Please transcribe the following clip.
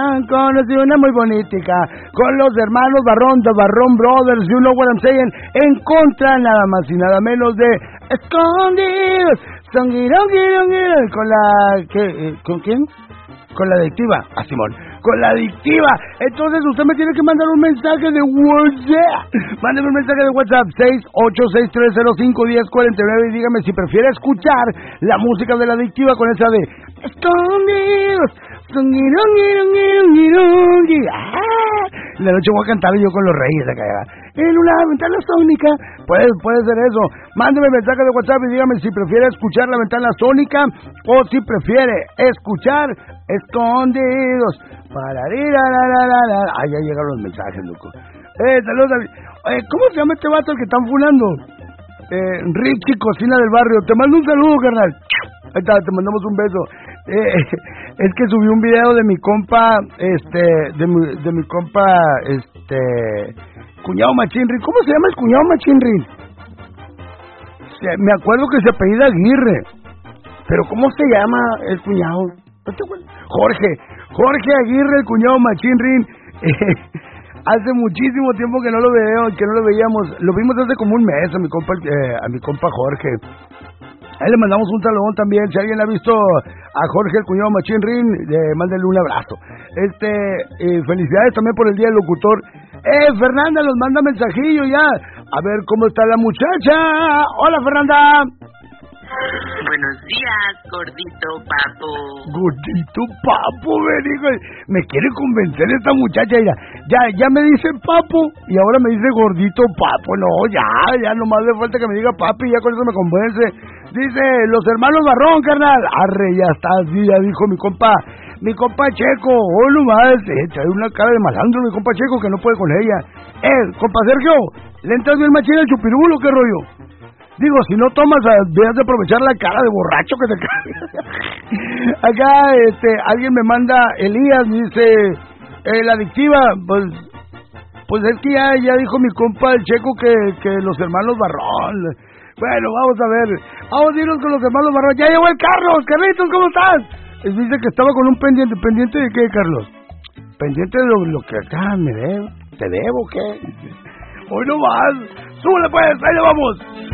Conocí una muy bonita con los hermanos Barrón, The Barrón Brothers, you know what I'm saying, en contra nada más y nada menos de Escondidos, ¿con quién? Con la adictiva, Simón, con la adictiva. Entonces usted me tiene que mandar un mensaje de WhatsApp. Mándeme un mensaje de WhatsApp 686-305-1049 y dígame si prefiere escuchar la música de la adictiva con esa de Escondidos. La noche voy a cantar yo con los reyes acá. En una ventana sónica. Puede ser eso. Mándeme mensaje de WhatsApp y dígame si prefiere escuchar la ventana sónica o si prefiere escuchar Escondidos. Ya llegaron los mensajes, loco. Saludos. ¿Cómo se llama este vato el que están funando? Richie Cocina del Barrio. Te mando un saludo, carnal. Ahí está, te mandamos un beso. Es que subí un video de mi compa, de mi compa, cuñado Machinri. ¿Cómo se llama el cuñado Machinri? Me acuerdo que se apellida Aguirre, pero ¿cómo se llama el cuñado? Jorge Aguirre, el cuñado Machinri. Hace muchísimo tiempo que no lo veíamos. Lo vimos hace como un mes a mi compa Jorge. Ahí le mandamos un talón también. Si alguien ha visto a Jorge, el cuñado Machín Rin, mándenle un abrazo. Felicidades también por el Día del Locutor. Fernanda nos manda mensajillo ya. A ver cómo está la muchacha. Hola, Fernanda. Buenos días, gordito papo. Gordito papo, me dijo. Me quiere convencer esta muchacha. Ya me dice papo y ahora me dice gordito papo. No, ya nomás le falta que me diga papi y ya con eso me convence. Dice, los hermanos Barrón, carnal. Arre, ya está, sí, ya dijo mi compa Checo. Hoy nomás, trae una cara de malandro mi compa Checo que no puede con ella. Compa Sergio, ¿le entras bien machín el chupirulo, qué rollo? Digo, si no tomas, debes de aprovechar la cara de borracho que te cae. Acá, alguien me manda, Elías, dice, la adictiva, pues es que ya dijo mi compa el Checo que los hermanos Barrón. Bueno, vamos a ver, vamos a irnos con los hermanos Barrón. Ya llegó el Carlos. Carlitos, ¿cómo estás? Dice que estaba con un pendiente de qué, Carlos. Pendiente de lo que acá me debo. ¿Te debo qué? Hoy no vas. Súbele pues, ahí le vamos.